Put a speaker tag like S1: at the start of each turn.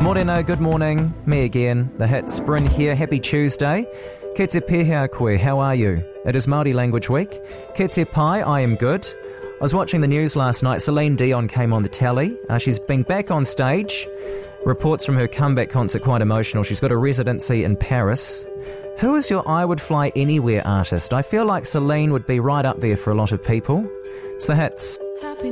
S1: Morena, good morning. Me again. The Hits. Bryn here. Happy Tuesday. Ke te pēhea koe, how are you? It is Māori Language Week. Ke te pai, I am good. I was watching the news last night. Celine Dion came on the tally. She's been back on stage. Reports from her comeback concert quite emotional. She's got a residency in Paris. Who is your I Would Fly Anywhere artist? I feel like Celine would be right up there for a lot of people. It's the Hits.